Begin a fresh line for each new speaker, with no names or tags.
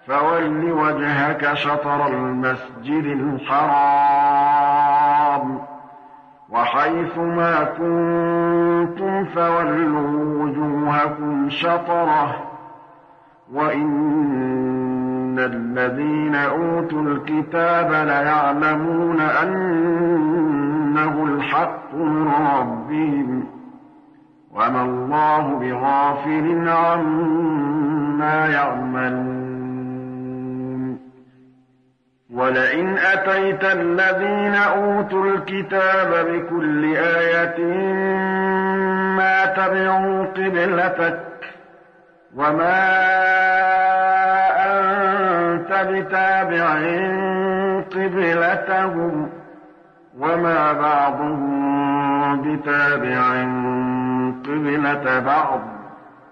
فول وجهك شطر المسجد الحرام وحيث ما كنتم فولوا وجوهكم شطره وإن الذين أوتوا الكتاب ليعلمون أنه الحق من ربهم وما الله بغافل عما يعملون ولئن أتيت الذين أوتوا الكتاب بكل آية ما تبعوا قبلتك وما أنت بتابع قبلتهم وما بعضهم بتابع قبلة بعض